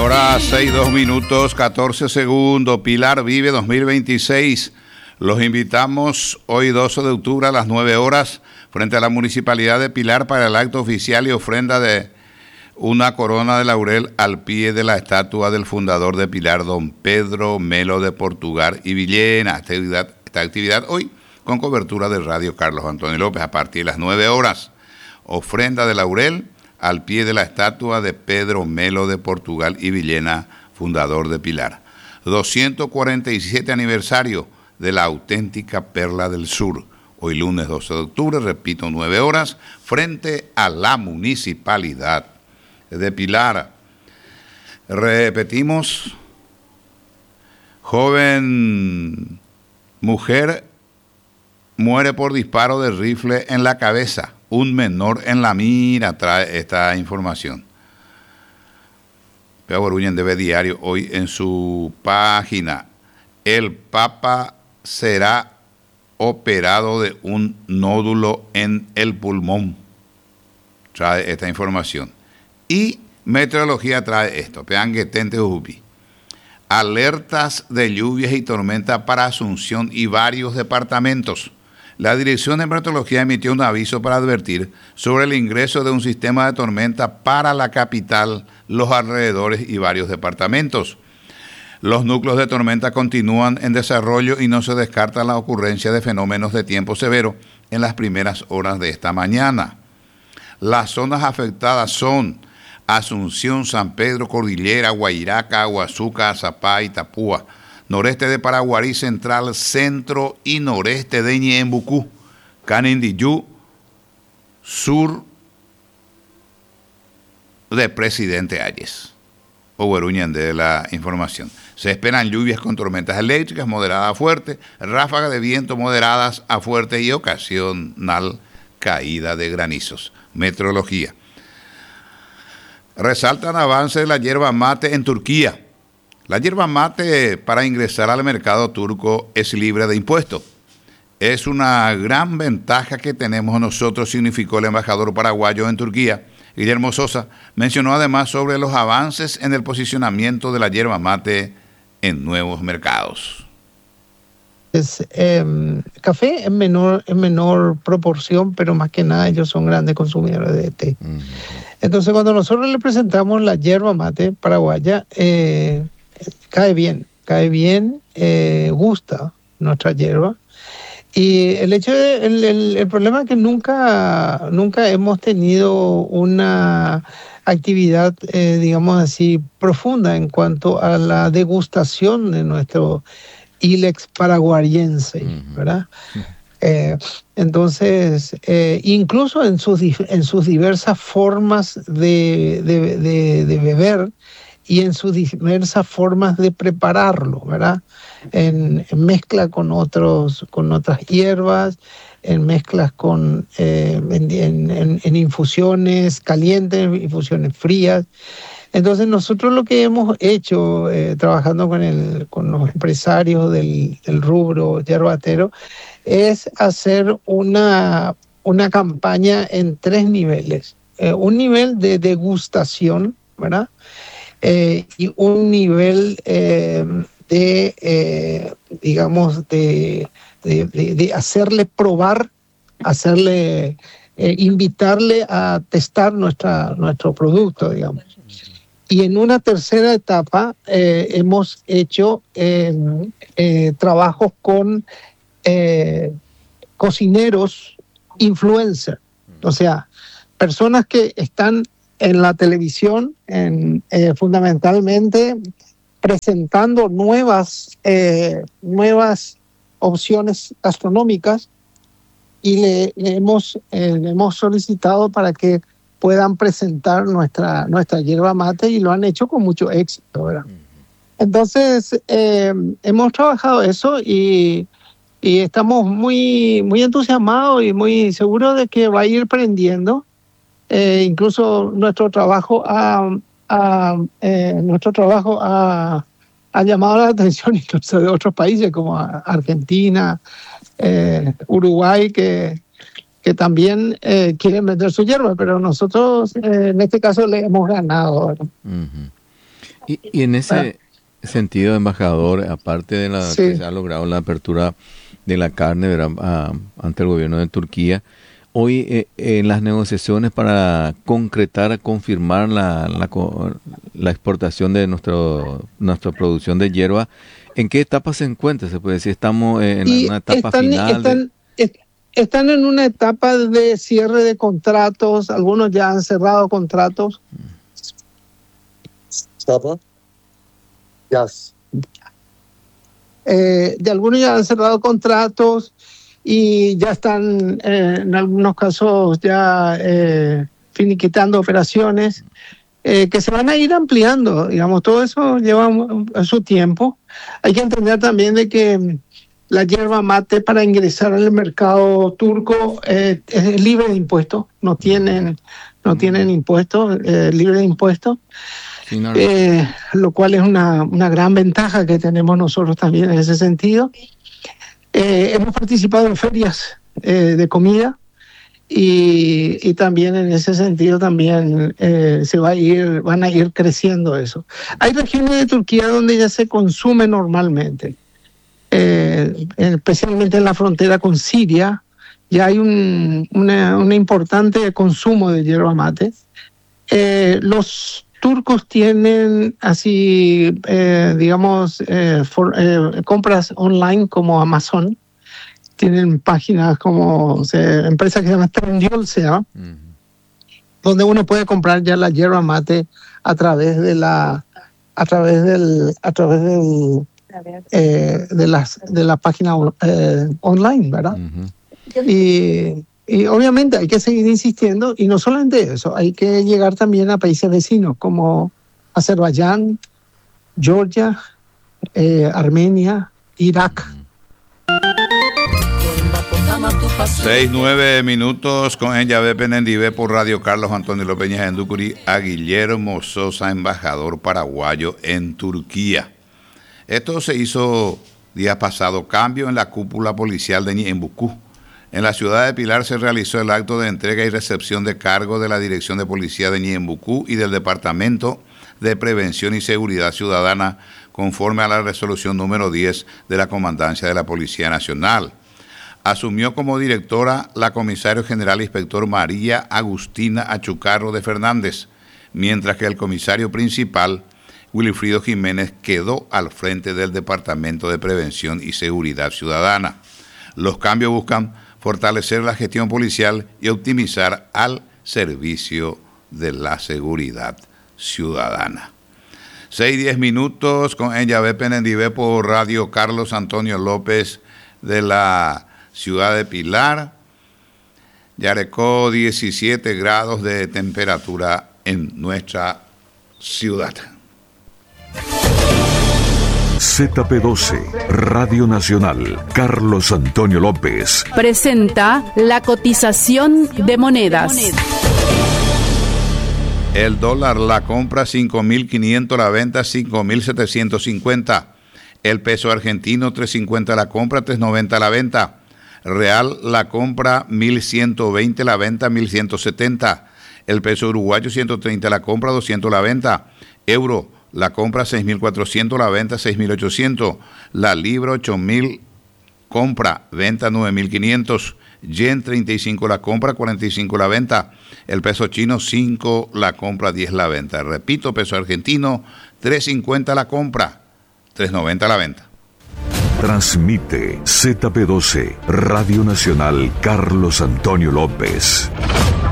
Hora 6:02 14 segundos. Pilar Vive 2026. Los invitamos hoy 12 de octubre a las 9 horas frente a la Municipalidad de Pilar para el acto oficial y ofrenda de una corona de laurel al pie de la estatua del fundador de Pilar, don Pedro Melo de Portugal y Villena. Esta actividad hoy con cobertura de Radio Carlos Antonio López a partir de las 9 horas. Ofrenda de laurel al pie de la estatua de Pedro Melo de Portugal y Villena, fundador de Pilar. 247 aniversario de la auténtica Perla del Sur. Hoy lunes 12 de octubre, repito, 9 horas, frente a la Municipalidad de Pilar. Repetimos, joven mujer muere por disparo de rifle en la cabeza. Un menor en la mira, trae esta información. Pea Boruña debe diario hoy en su página. El Papa será operado de un nódulo en el pulmón. Trae esta información. Y meteorología trae esto. Peanguetente Ubi. Alertas de lluvias y tormentas para Asunción y varios departamentos. La Dirección de Meteorología emitió un aviso para advertir sobre el ingreso de un sistema de tormenta para la capital, los alrededores y varios departamentos. Los núcleos de tormenta continúan en desarrollo y no se descarta la ocurrencia de fenómenos de tiempo severo en las primeras horas de esta mañana. Las zonas afectadas son Asunción, San Pedro, Cordillera, Guairaca, Aguazuca, Azapá y Itapúa. Noreste de Paraguarí, central, centro y noreste de Ñembucú, Canindiyú, sur de Presidente Ayes. Ogueruñan de la información. Se esperan lluvias con tormentas eléctricas moderadas a fuertes, ráfagas de viento moderadas a fuertes y ocasional caída de granizos. Meteorología. Resaltan avance de la yerba mate en Turquía. La yerba mate para ingresar al mercado turco es libre de impuestos. Es una gran ventaja que tenemos nosotros, significó el embajador paraguayo en Turquía, Guillermo Sosa. Mencionó además sobre los avances en el posicionamiento de la yerba mate en nuevos mercados. Café en menor proporción, pero más que nada ellos son grandes consumidores de té. Entonces cuando nosotros le presentamos la yerba mate paraguaya, cae bien, gusta nuestra hierba. Y el hecho el problema es que nunca hemos tenido una actividad, digamos así, profunda en cuanto a la degustación de nuestro Ilex paraguariense, ¿verdad? Entonces, incluso en sus diversas formas de beber, y en sus diversas formas de prepararlo, ¿verdad? En mezcla con otras hierbas, en mezclas en infusiones calientes, infusiones frías. Entonces nosotros lo que hemos hecho, trabajando con los empresarios del rubro yerbatero, es hacer una campaña en 3 niveles. Un nivel de degustación, ¿verdad? Y un nivel digamos, de hacerle probar, invitarle a testar nuestro producto, digamos. Y en una tercera etapa hemos hecho trabajos con cocineros influencers, o sea, personas que están en la televisión, fundamentalmente presentando nuevas opciones gastronómicas, y le hemos solicitado para que puedan presentar nuestra yerba mate, y lo han hecho con mucho éxito, ¿verdad? Entonces hemos trabajado eso y estamos muy entusiasmados y muy seguros de que va a ir prendiendo. Incluso nuestro trabajo ha llamado la atención incluso de otros países como Argentina, Uruguay, que también quieren vender su hierba, pero nosotros en este caso le hemos ganado. Y en ese sentido, embajador, aparte de que se ha logrado la apertura de la carne, ¿verdad?, ante el gobierno de Turquía, hoy en las negociaciones para confirmar la exportación de nuestra producción de hierba, ¿en qué etapa se encuentra? Se puede decir, estamos en una etapa final. Están en una etapa de cierre de contratos, algunos ya han cerrado contratos. De algunos ya han cerrado contratos y ya están en algunos casos ya finiquitando operaciones que se van a ir ampliando. Digamos, todo eso lleva su tiempo. Hay que entender también de que la yerba mate para ingresar al mercado turco es libre de impuestos, no tienen impuestos, libre de impuestos. Sí, no, lo cual es una gran ventaja que tenemos nosotros también en ese sentido. Hemos participado en ferias de comida y también en ese sentido también van a ir creciendo eso. Hay regiones de Turquía donde ya se consume normalmente, especialmente en la frontera con Siria. Ya hay un importante consumo de yerba mate. Los turcos tienen así, compras online como Amazon. Tienen páginas como empresas que se llaman Trendyol, donde uno puede comprar ya la yerba mate a través de la página online, ¿verdad? Y obviamente hay que seguir insistiendo, y no solamente eso, hay que llegar también a países vecinos como Azerbaiyán, Georgia, Armenia, Irak. 6-9 minutos con Enyabe Penendive por Radio Carlos Antonio López Ñajenducuri a Guillermo Sosa, embajador paraguayo en Turquía. Esto se hizo día pasado, cambio en la cúpula policial de Ñembucú. En la ciudad de Pilar se realizó el acto de entrega y recepción de cargo de la Dirección de Policía de Ñembucú y del Departamento de Prevención y Seguridad Ciudadana, conforme a la resolución número 10 de la Comandancia de la Policía Nacional. Asumió como directora la comisario general inspector María Agustina Achucarro de Fernández, mientras que el comisario principal, Wilfrido Jiménez, quedó al frente del Departamento de Prevención y Seguridad Ciudadana. Los cambios buscan fortalecer la gestión policial y optimizar al servicio de la seguridad ciudadana. 6-10 minutos con Enyabe Penendive por Radio Carlos Antonio López de la ciudad de Pilar. Yarecó 17 grados de temperatura en nuestra ciudad. ZP12, Radio Nacional, Carlos Antonio López. Presenta la cotización de monedas. El dólar, la compra 5.500, la venta 5.750. El peso argentino 3.50 la compra, 3.90 la venta. Real, la compra 1.120, la venta 1.170. El peso uruguayo 130 la compra, 200 la venta. Euro, la compra 6.400, la venta 6.800. La libra 8.000, compra, venta 9.500. Yen 35 la compra, 45 la venta. El peso chino 5 la compra, 10 la venta. Repito, peso argentino 3.50 la compra, 3.90 la venta. Transmite ZP12, Radio Nacional Carlos Antonio López.